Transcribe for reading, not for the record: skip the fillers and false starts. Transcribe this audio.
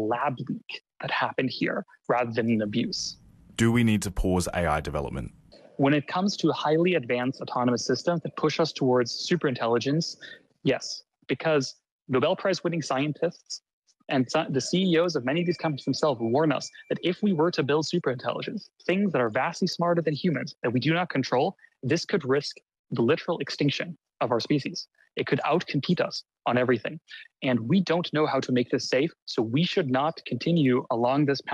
lab leak that happened here rather than an abuse. Do we need to pause AI development? When it comes to highly advanced autonomous systems that push us towards superintelligence, yes, because Nobel Prize winning scientists and the CEOs of many of these companies themselves warn us that if we were to build superintelligence, things that are vastly smarter than humans that we do not control, this could risk the literal extinction of our species. It could outcompete us on everything. And we don't know how to make this safe, so we should not continue along this path